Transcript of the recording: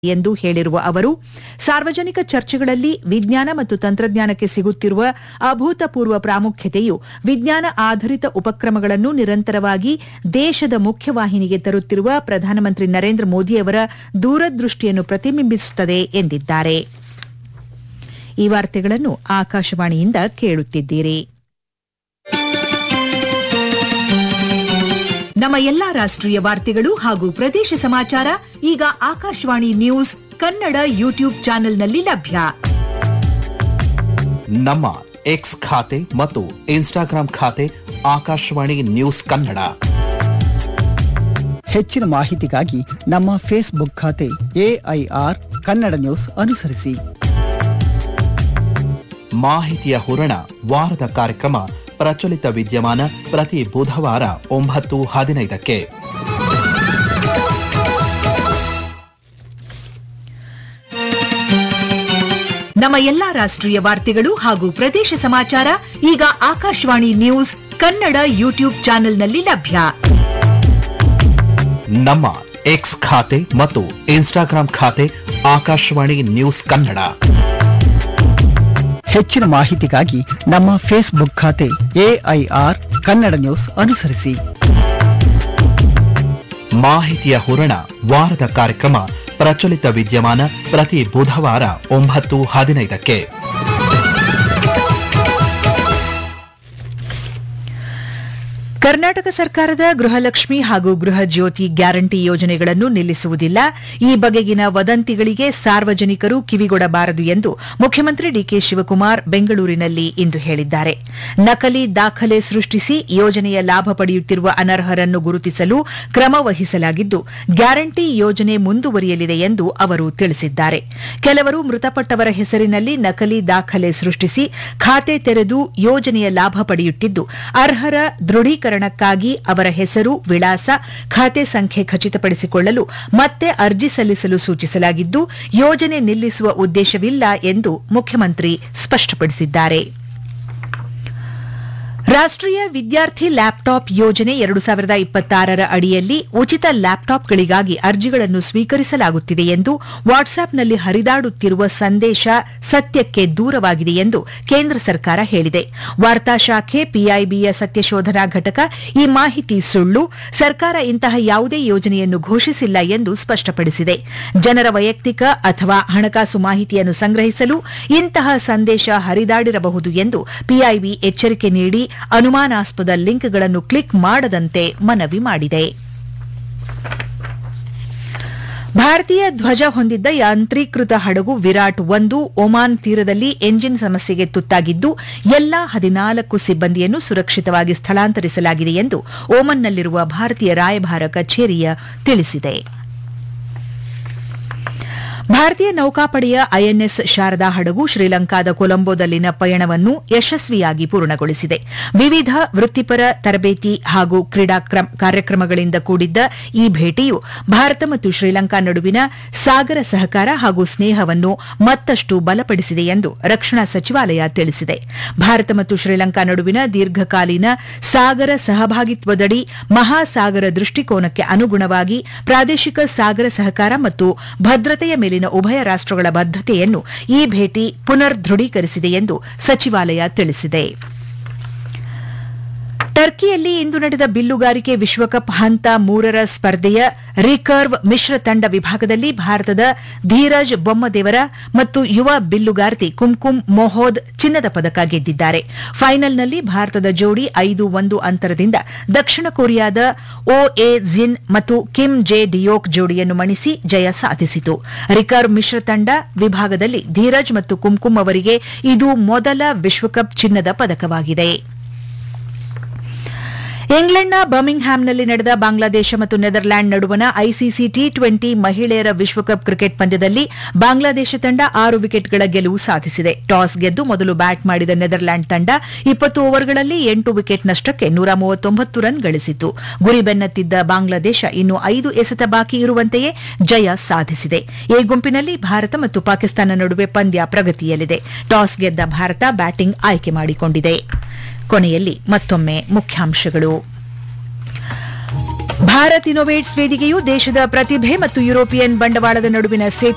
ಎಂದು ಹೇಳಿರುವ ಅವರು, ಸಾರ್ವಜನಿಕ ಚರ್ಚೆಗಳಲ್ಲಿ ವಿಜ್ಞಾನ ಮತ್ತು ತಂತ್ರಜ್ಞಾನಕ್ಕೆ ಸಿಗುತ್ತಿರುವ ಅಭೂತಪೂರ್ವ ಪ್ರಾಮುಖ್ಯತೆಯು ವಿಜ್ಞಾನ ಆಧರಿತ ಉಪಕ್ರಮಗಳನ್ನು ನಿರಂತರವಾಗಿ ದೇಶದ ಮುಖ್ಯವಾಹಿನಿಗೆ ತರುತ್ತಿರುವ ಪ್ರಧಾನಮಂತ್ರಿ ನರೇಂದ್ರ ಮೋದಿಯವರ ದೂರದೃಷ್ಟಿಯನ್ನು ಪ್ರತಿಬಿಂಬಿಸುತ್ತದೆ ಎಂದಿದ್ದಾರೆ. ಈ ವಾರ್ತೆಗಳನ್ನು ಆಕಾಶವಾಣಿಯಿಂದ ಕೇಳುತ್ತಿದ್ದೀರಿ. ನಮ್ಮ ಎಲ್ಲಾ ರಾಷ್ಟ್ರೀಯ ವಾರ್ತೆಗಳು ಹಾಗೂ ಪ್ರದೇಶ ಸಮಾಚಾರ ಈಗ ಆಕಾಶವಾಣಿ ನ್ಯೂಸ್ ಕನ್ನಡ ಯೂಟ್ಯೂಬ್ ಚಾನೆಲ್ನಲ್ಲಿ ಲಭ್ಯ. ನಮ್ಮ ಎಕ್ಸ್ ಖಾತೆ ಮತ್ತು ಇನ್ಸ್ಟಾಗ್ರಾಂ ಖಾತೆ ಆಕಾಶವಾಣಿ ನ್ಯೂಸ್ ಕನ್ನಡ. ಹೆಚ್ಚಿನ ಮಾಹಿತಿಗಾಗಿ ನಮ್ಮ ಫೇಸ್ಬುಕ್ ಖಾತೆ AIR ಕನ್ನಡ ನ್ಯೂಸ್ ಅನುಸರಿಸಿ. ಮಾಹಿತಿಯ ಹೂರಣ ವಾರದ ಕಾರ್ಯಕ್ರಮ ಪ್ರಚಲಿತ ವಿದ್ಯಮಾನ ಪ್ರತಿ ಬುಧವಾರ 9:15ಕ್ಕೆ. ನಮ್ಮ ಎಲ್ಲಾ ರಾಷ್ಟ್ರೀಯ ವಾರ್ತೆಗಳು ಹಾಗೂ ಪ್ರದೇಶ ಸಮಾಚಾರ ಈಗ ಆಕಾಶವಾಣಿ ನ್ಯೂಸ್ ಕನ್ನಡ ಯೂಟ್ಯೂಬ್ ಚಾನೆಲ್ನಲ್ಲಿ ಲಭ್ಯ. ನಮ್ಮ ಎಕ್ಸ್ ಖಾತೆ ಮತ್ತು ಇನ್ಸ್ಟಾಗ್ರಾಂ ಖಾತೆ ಆಕಾಶವಾಣಿ ನ್ಯೂಸ್ ಕನ್ನಡ. ಹೆಚ್ಚಿನ ಮಾಹಿತಿಗಾಗಿ ನಮ್ಮ ಫೇಸ್ಬುಕ್ ಖಾತೆ AIR ಕನ್ನಡ ನ್ಯೂಸ್ ಅನುಸರಿಸಿ. ಮಾಹಿತಿಯ ಹೂರಣ ವಾರದ ಕಾರ್ಯಕ್ರಮ ಪ್ರಚಲಿತ ವಿದ್ಯಮಾನ ಪ್ರತಿ ಬುಧವಾರ 9:15ಕ್ಕೆ. ಕರ್ನಾಟಕ ಸರ್ಕಾರದ ಗೃಹಲಕ್ಷ್ಮಿ ಹಾಗೂ ಗೃಹ ಜ್ಯೋತಿ ಗ್ಯಾರಂಟಿ ಯೋಜನೆಗಳನ್ನು ನಿಲ್ಲಿಸುವುದಿಲ್ಲ. ಈ ಬಗೆಗಿನ ವದಂತಿಗಳಿಗೆ ಸಾರ್ವಜನಿಕರು ಕಿವಿಗೊಡಬಾರದು ಎಂದು ಮುಖ್ಯಮಂತ್ರಿ ಡಿಕೆ ಶಿವಕುಮಾರ್ ಬೆಂಗಳೂರಿನಲ್ಲಿ ಇಂದು ಹೇಳಿದ್ದಾರೆ. ನಕಲಿ ದಾಖಲೆ ಸೃಷ್ಟಿಸಿ ಯೋಜನೆಯ ಲಾಭ ಪಡೆಯುತ್ತಿರುವ ಅನರ್ಹರನ್ನು ಗುರುತಿಸಲು ಕ್ರಮ ವಹಿಸಲಾಗಿದ್ದು, ಗ್ಯಾರಂಟಿ ಯೋಜನೆ ಮುಂದುವರಿಯಲಿದೆ ಎಂದು ಅವರು ತಿಳಿಸಿದ್ದಾರೆ. ಕೆಲವರು ಮೃತಪಟ್ಟವರ ಹೆಸರಿನಲ್ಲಿ ನಕಲಿ ದಾಖಲೆ ಸೃಷ್ಟಿಸಿ ಖಾತೆ ತೆರೆದು ಯೋಜನೆಯ ಲಾಭ ಪಡೆಯುತ್ತಿದ್ದು, ಅರ್ಹರ ದೃಢೀಕರಣಕ್ಕಾಗಿ ಅವರ ಹೆಸರು, ವಿಳಾಸ, ಖಾತೆ ಸಂಖ್ಯೆ ಖಚಿತಪಡಿಸಿಕೊಳ್ಳಲು ಮತ್ತೆ ಅರ್ಜಿ ಸಲ್ಲಿಸಲು ಸೂಚಿಸಲಾಗಿದ್ದು, ಯೋಜನೆ ನಿಲ್ಲಿಸುವ ಉದ್ದೇಶವಿಲ್ಲ ಎಂದು ಮುಖ್ಯಮಂತ್ರಿ ಸ್ಪಷ್ಟಪಡಿಸಿದ್ದಾರೆ. ರಾಷ್ಟ್ರೀಯ ವಿದ್ಯಾರ್ಥಿ ಲ್ಯಾಪ್ಟಾಪ್ ಯೋಜನೆ 2026ರ ಅಡಿಯಲ್ಲಿ ಉಚಿತ ಲ್ಯಾಪ್ಟಾಪ್ಗಳಿಗಾಗಿ ಅರ್ಜಿಗಳನ್ನು ಸ್ವೀಕರಿಸಲಾಗುತ್ತಿದೆ ಎಂದು ವಾಟ್ಸ್ಆಪ್ನಲ್ಲಿ ಹರಿದಾಡುತ್ತಿರುವ ಸಂದೇಶ ಸತ್ಯಕ್ಕೆ ದೂರವಾಗಿದೆ ಎಂದು ಕೇಂದ್ರ ಸರ್ಕಾರ ಹೇಳಿದೆ. ವಾರ್ತಾ ಶಾಖೆ PIBಯ ಸತ್ಯಶೋಧನಾ ಘಟಕ ಈ ಮಾಹಿತಿ ಸುಳ್ಳು, ಸರ್ಕಾರ ಇಂತಹ ಯಾವುದೇ ಯೋಜನೆಯನ್ನು ಘೋಷಿಸಿಲ್ಲ ಎಂದು ಸ್ಪಷ್ಟಪಡಿಸಿದೆ. ಜನರ ವೈಯಕ್ತಿಕ ಅಥವಾ ಹಣಕಾಸು ಮಾಹಿತಿಯನ್ನು ಸಂಗ್ರಹಿಸಲು ಇಂತಹ ಸಂದೇಶ ಹರಿದಾಡಿರಬಹುದು ಎಂದು PIB ಎಚ್ಚರಿಕೆ ನೀಡಿ ಅನುಮಾನಾಸ್ಪದ ಲಿಂಕ್ಗಳನ್ನು ಕ್ಲಿಕ್ ಮಾಡದಂತೆ ಮನವಿ ಮಾಡಿದೆ. ಭಾರತೀಯ ಧ್ವಜ ಹೊಂದಿದ್ದ ಯಾಂತ್ರೀಕೃತ ಹಡಗು ವಿರಾಟ್-1 ಒಮಾನ್ ತೀರದಲ್ಲಿ ಎಂಜಿನ್ ಸಮಸ್ಯೆಗೆ ತುತ್ತಾಗಿದ್ದು, ಎಲ್ಲಾ 14 ಸಿಬ್ಬಂದಿಯನ್ನು ಸುರಕ್ಷಿತವಾಗಿ ಸ್ಥಳಾಂತರಿಸಲಾಗಿದೆ ಎಂದು ಓಮನ್ನಲ್ಲಿರುವ ಭಾರತೀಯ ರಾಯಭಾರ ಕಚೇರಿಯ ತಿಳಿಸಿದೆ. ಭಾರತೀಯ ನೌಕಾಪಡೆಯ INS ಶಾರದಾ ಹಡಗು ಶ್ರೀಲಂಕಾದ ಕೊಲಂಬೋದಲ್ಲಿನ ಪಯಣವನ್ನು ಯಶಸ್ವಿಯಾಗಿ ಪೂರ್ಣಗೊಳಿಸಿದೆ. ವಿವಿಧ ವೃತ್ತಿಪರ ತರಬೇತಿ ಹಾಗೂ ಕ್ರೀಡಾ ಕಾರ್ಯಕ್ರಮಗಳಿಂದ ಕೂಡಿದ್ದ ಈ ಭೇಟಿಯು ಭಾರತ ಮತ್ತು ಶ್ರೀಲಂಕಾ ನಡುವಿನ ಸಾಗರ ಸಹಕಾರ ಹಾಗೂ ಸ್ನೇಹವನ್ನು ಮತ್ತಷ್ಟು ಬಲಪಡಿಸಿದೆ ಎಂದು ರಕ್ಷಣಾ ಸಚಿವಾಲಯ ತಿಳಿಸಿದೆ. ಭಾರತ ಮತ್ತು ಶ್ರೀಲಂಕಾ ನಡುವಿನ ದೀರ್ಘಕಾಲೀನ ಸಾಗರ ಸಹಭಾಗಿತ್ವದಡಿ ಮಹಾಸಾಗರ ದೃಷ್ಟಿಕೋನಕ್ಕೆ ಅನುಗುಣವಾಗಿ ಪ್ರಾದೇಶಿಕ ಸಾಗರ ಸಹಕಾರ ಮತ್ತು ಭದ್ರತೆಯ ಮೇಲಿನ ಉಭಯ ರಾಷ್ಟ್ರಗಳ ಬದ್ಧತೆಯನ್ನು ಈ ಭೇಟಿ ಪುನರ್ ದೃಢೀಕರಿಸಿದೆ ಎಂದು ಸಚಿವಾಲಯ ತಿಳಿಸಿದೆ. ಟರ್ಕಿಯಲ್ಲಿ ಇಂದು ನಡೆದ ಬಿಲ್ಲುಗಾರಿಕೆ ವಿಶ್ವಕಪ್ ಹಂತ 3ರ ಸ್ಪರ್ಧೆಯ ರಿಕರ್ವ್ ಮಿಶ್ರ ತಂಡ ವಿಭಾಗದಲ್ಲಿ ಭಾರತದ ಧೀರಜ್ ಬೊಮ್ಮದೇವರ ಮತ್ತು ಯುವ ಬಿಲ್ಲುಗಾರ್ತಿ ಕುಮ್ಕುಮ್ ಮೊಹೋದ್ ಚಿನ್ನದ ಪದಕ ಗೆದ್ದಿದ್ದಾರೆ. ಫೈನಲ್ನಲ್ಲಿ ಭಾರತದ ಜೋಡಿ 5-1 ಅಂತರದಿಂದ ದಕ್ಷಿಣ ಕೊರಿಯಾದ OA ಜಿನ್ ಮತ್ತು ಕಿಮ್ ಜೆ ಡಿಯೋಕ್ ಜೋಡಿಯನ್ನು ಮಣಿಸಿ ಜಯ ಸಾಧಿಸಿತು. ರಿಕರ್ವ್ ಮಿಶ್ರ ತಂಡ ವಿಭಾಗದಲ್ಲಿ ಧೀರಜ್ ಮತ್ತು ಕುಮ್ಕುಮ್ ಅವರಿಗೆ ಇದು ಮೊದಲ ವಿಶ್ವಕಪ್ ಚಿನ್ನದ ಪದಕವಾಗಿದೆ. ಇಂಗ್ಲೆಂಡ್ನ ಬರ್ಮಿಂಗ್ಹ್ಯಾಮ್ನಲ್ಲಿ ನಡೆದ ಬಾಂಗ್ಲಾದೇಶ ಮತ್ತು ನೆದರ್ಲ್ಯಾಂಡ್ ನಡುವಣ ICC T20 ಮಹಿಳೆಯರ ವಿಶ್ವಕಪ್ ಕ್ರಿಕೆಟ್ ಪಂದ್ಯದಲ್ಲಿ ಬಾಂಗ್ಲಾದೇಶ ತಂಡ 6 ವಿಕೆಟ್ಗಳ ಗೆಲುವು ಸಾಧಿಸಿದೆ. ಟಾಸ್ ಗೆದ್ದು ಮೊದಲು ಬ್ಯಾಟ್ ಮಾಡಿದ ನೆದರ್ಲ್ಯಾಂಡ್ ತಂಡ 20 ಓವರ್ಗಳಲ್ಲಿ 8 ವಿಕೆಟ್ ನಷ್ಟಕ್ಕೆ 139 ರನ್ ಗಳಿಸಿತು. ಗುರಿ ಬೆನ್ನತ್ತಿದ್ದ ಬಾಂಗ್ಲಾದೇಶ ಇನ್ನು 5 ಎಸೆತ ಬಾಕಿ ಇರುವಂತೆಯೇ ಜಯ ಸಾಧಿಸಿದೆ. ಎ ಗುಂಪಿನಲ್ಲಿ ಭಾರತ ಮತ್ತು ಪಾಕಿಸ್ತಾನ ನಡುವೆ ಪಂದ್ಯ ಪ್ರಗತಿಯಲ್ಲಿದೆ. ಟಾಸ್ ಗೆದ್ದ ಭಾರತ ಬ್ಯಾಟಿಂಗ್ ಆಯ್ಕೆ ಮಾಡಿಕೊಂಡಿದೆ. ಕೊನೆಯಲ್ಲಿ ಮತ್ತೊಮ್ಮೆ ಮುಖ್ಯಾಂಶಗಳು. ಭಾರತ್ ಇನ್ನೋವೇಟ್ಸ್ ವೇದಿಕೆಯು ದೇಶದ ಪ್ರತಿಭೆ ಮತ್ತು ಯುರೋಪಿಯನ್ ಬಂಡವಾಳದ ನಡುವಿನ ಸೇತುವೆ